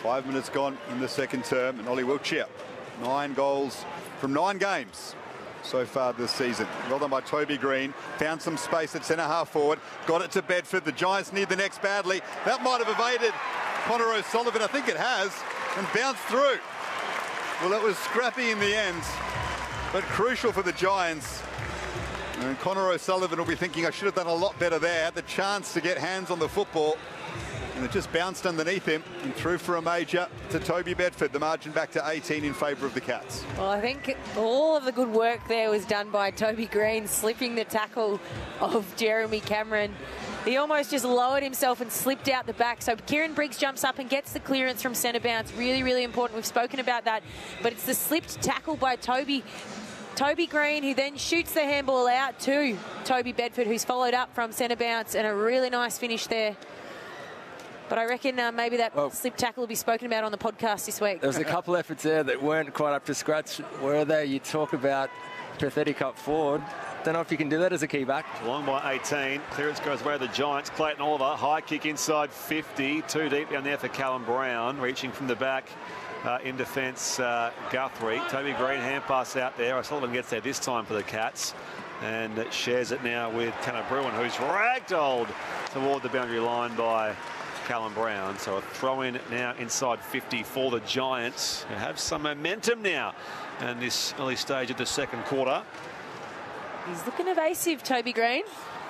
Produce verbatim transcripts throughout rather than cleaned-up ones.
Five minutes gone in the second term, and Ollie Wiltshire, nine goals from nine games so far this season. Well done by Toby Green. Found some space at centre half forward. Got it to Bedford. The Giants need the next badly. That might have evaded Connor O'Sullivan. I think it has. And bounced through. Well, it was scrappy in the end, but crucial for the Giants. And Connor O'Sullivan will be thinking, I should have done a lot better there. Had the chance to get hands on the football. And it just bounced underneath him and through for a major to Toby Bedford. The margin back to eighteen in favour of the Cats. Well, I think all of the good work there was done by Toby Green, slipping the tackle of Jeremy Cameron. He almost just lowered himself and slipped out the back. So Kieran Briggs jumps up and gets the clearance from centre bounce. Really, really important. We've spoken about that. But it's the slipped tackle by Toby Toby Green, who then shoots the handball out to Toby Bedford, who's followed up from centre bounce, and a really nice finish there. But I reckon uh, maybe that well, slip tackle will be spoken about on the podcast this week. There was a couple efforts there that weren't quite up to scratch, were they? You talk about pathetic up forward. Don't know if you can do that as a key back. Long by eighteen. Clearance goes away to the Giants. Clayton Oliver, high kick inside fifty. Too deep down there for Callum Brown. Reaching from the back uh, in defence, uh, Guthrie. Toby Green, hand pass out there. O'Sullivan gets there this time for the Cats. And it shares it now with Tanner Bruin, who's ragdolled toward the boundary line by Callum Brown. So a throw in now inside fifty for the Giants, who have some momentum now in this early stage of the second quarter. He's looking evasive, Toby Green.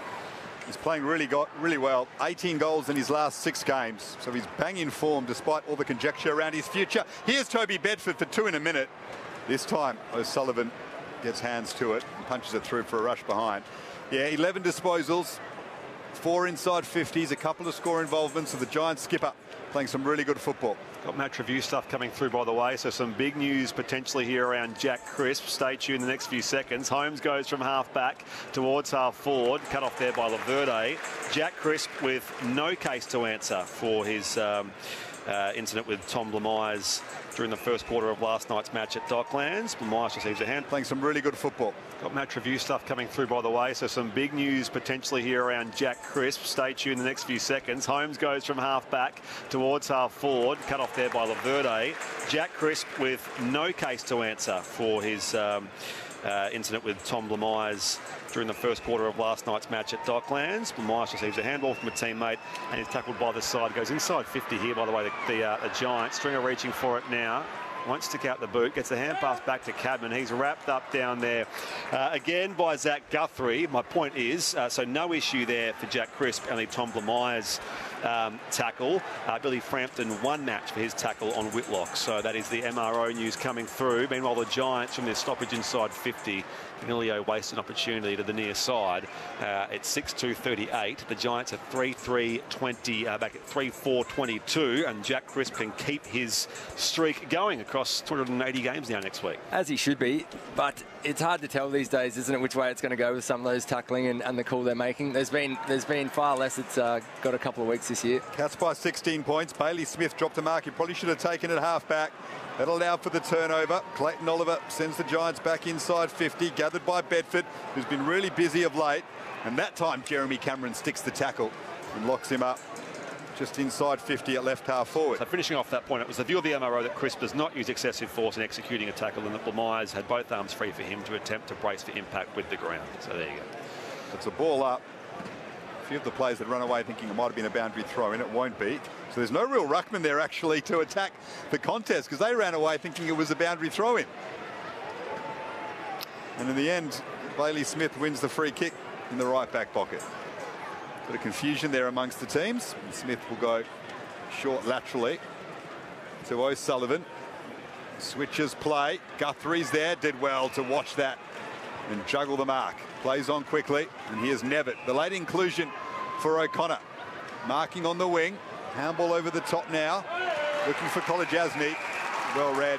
He's playing really got really well. eighteen goals in his last six games. So he's bang in form despite all the conjecture around his future. Here's Toby Bedford for two in a minute. This time O'Sullivan gets hands to it and punches it through for a rush behind. Yeah, eleven disposals, four inside fifties, a couple of score involvements of the Giants skipper playing some really good football. Got match review stuff coming through, by the way, so some big news potentially here around Jack Crisp. Stay tuned in the next few seconds. Holmes goes from half back towards half forward, cut off there by Laverde. Jack Crisp with no case to answer for his um, uh, incident with Tom Blamires during the first quarter of last night's match at Docklands. Blamires receives a hand. Playing some really good football. Got match review stuff coming through, by the way, so some big news potentially here around Jack Crisp. Stay tuned in the next few seconds. Holmes goes from half back towards half forward, cut off there by Laverde. Jack Crisp with no case to answer for his um, uh, incident with Tom Blamires during the first quarter of last night's match at Docklands. Blamires receives a handball from a teammate and is tackled by the side. Goes inside fifty here, by the way, the, the, uh, the Giants. Stringer reaching for it now. Won't stick out the boot. Gets the hand pass back to Cadman. He's wrapped up down there uh, again by Zach Guthrie. My point is, uh, so no issue there for Jack Crisp, only Tom Blamires um, tackle. Uh, Billy Frampton one match for his tackle on Whitlock. So that is the M R O news coming through. Meanwhile, the Giants from their stoppage inside fifty. Emilio wasted an opportunity to the near side. Uh, it's six two thirty-eight. The Giants are three three twenty, uh, back at three four twenty-two, and Jack Crisp can keep his streak going across two hundred eighty games now next week. As he should be, but it's hard to tell these days, isn't it, which way it's going to go with some of those tackling and, and the call they're making. There's been there's been far less. It's uh, got a couple of weeks this year. Cats by sixteen points. Bailey Smith dropped a mark. He probably should have taken it half back. That allowed for the turnover. Clayton Oliver sends the Giants back inside fifty, gathered by Bedford, who's been really busy of late. And that time, Jeremy Cameron sticks the tackle and locks him up just inside fifty at left half forward. So finishing off that point, it was the view of the M R O that Crisp does not use excessive force in executing a tackle, and that Blamires had both arms free for him to attempt to brace for impact with the ground. So there you go. It's a ball up. A few of the players had run away thinking it might have been a boundary throw in. It won't be. So there's no real ruckman there actually to attack the contest, because they ran away thinking it was a boundary throw in. And in the end, Bailey Smith wins the free kick in the right back pocket. Bit of confusion there amongst the teams. And Smith will go short laterally to O'Sullivan. Switches play. Guthrie's there. Did well to watch that and juggle the mark. Plays on quickly. And here's Nevitt. The late inclusion for O'Connor. Marking on the wing. Handball over the top now. Looking for Kolodjasny. Well read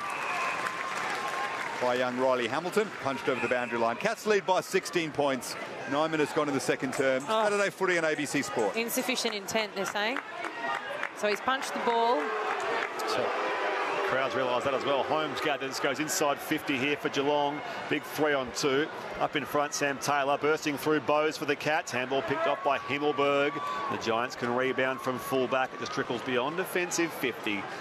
by young Riley Hamilton. Punched over the boundary line. Cats lead by sixteen points. Nine minutes gone in the second term. Oh. Saturday footy on A B C Sport. Insufficient intent, they're saying. So he's punched the ball. So crowds realise that as well. Holmes gathers, goes inside fifty here for Geelong. Big three on two. Up in front, Sam Taylor bursting through Bowes for the Cats. Handball picked off by Himmelberg. The Giants can rebound from full back. It just trickles beyond defensive fifty.